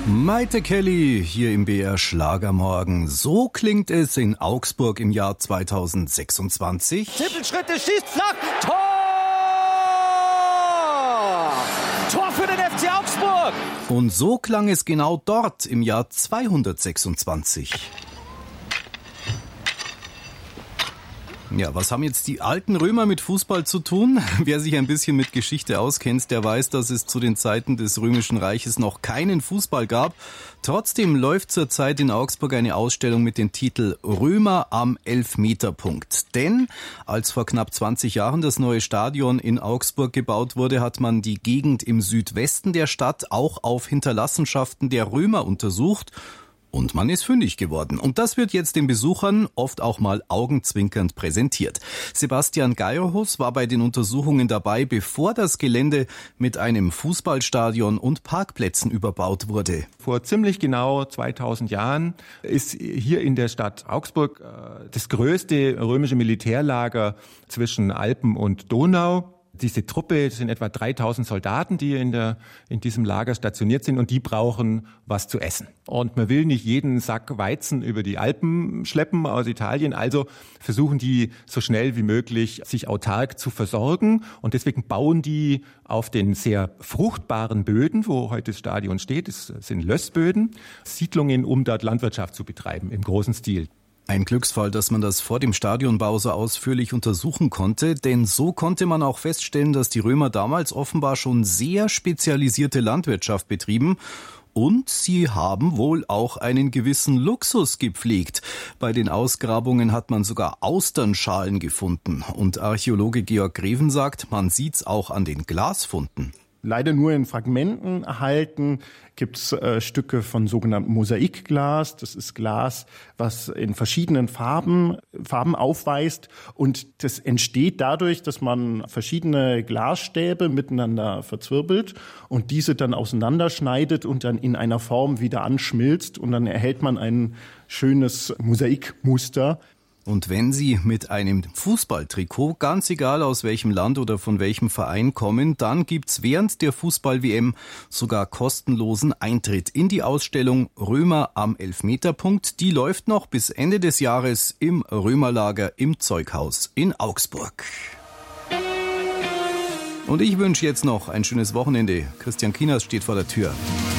Maite Kelly hier im BR Schlagermorgen. So klingt es in Augsburg im Jahr 2026. Trippelschritte, schießt flach, Tor! Tor für den FC Augsburg! Und so klang es genau dort im Jahr 226. Ja, was haben jetzt die alten Römer mit Fußball zu tun? Wer sich ein bisschen mit Geschichte auskennt, der weiß, dass es zu den Zeiten des Römischen Reiches noch keinen Fußball gab. Trotzdem läuft zurzeit in Augsburg eine Ausstellung mit dem Titel Römer am Elfmeterpunkt. Denn als vor knapp 20 Jahren das neue Stadion in Augsburg gebaut wurde, hat man die Gegend im Südwesten der Stadt auch auf Hinterlassenschaften der Römer untersucht. Und man ist fündig geworden. Und das wird jetzt den Besuchern oft auch mal augenzwinkernd präsentiert. Sebastian Geierhus war bei den Untersuchungen dabei, bevor das Gelände mit einem Fußballstadion und Parkplätzen überbaut wurde. Vor ziemlich genau 2000 Jahren ist hier in der Stadt Augsburg das größte römische Militärlager zwischen Alpen und Donau. Diese Truppe, das sind etwa 3000 Soldaten, die in diesem Lager stationiert sind, und die brauchen was zu essen. Und man will nicht jeden Sack Weizen über die Alpen schleppen aus Italien, also versuchen die so schnell wie möglich sich autark zu versorgen, und deswegen bauen die auf den sehr fruchtbaren Böden, wo heute das Stadion steht, das sind Lössböden, Siedlungen, um dort Landwirtschaft zu betreiben im großen Stil. Ein Glücksfall, dass man das vor dem Stadionbau so ausführlich untersuchen konnte, denn so konnte man auch feststellen, dass die Römer damals offenbar schon sehr spezialisierte Landwirtschaft betrieben. Und sie haben wohl auch einen gewissen Luxus gepflegt. Bei den Ausgrabungen hat man sogar Austernschalen gefunden. Und Archäologe Georg Greven sagt, man sieht's auch an den Glasfunden. Leider nur in Fragmenten erhalten gibt's Stücke von sogenanntem Mosaikglas. Das ist Glas, was in verschiedenen Farben aufweist. Und das entsteht dadurch, dass man verschiedene Glasstäbe miteinander verzwirbelt und diese dann auseinanderschneidet und dann in einer Form wieder anschmilzt. Und dann erhält man ein schönes Mosaikmuster. Und wenn Sie mit einem Fußballtrikot, ganz egal aus welchem Land oder von welchem Verein kommen, dann gibt's während der Fußball-WM sogar kostenlosen Eintritt in die Ausstellung Römer am Elfmeterpunkt. Die läuft noch bis Ende des Jahres im Römerlager im Zeughaus in Augsburg. Und ich wünsche jetzt noch ein schönes Wochenende. Christian Kienast steht vor der Tür.